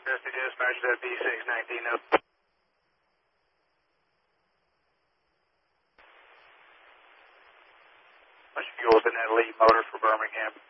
Thursday dispatch at B619 up. Much fuel within that lead motor for Birmingham.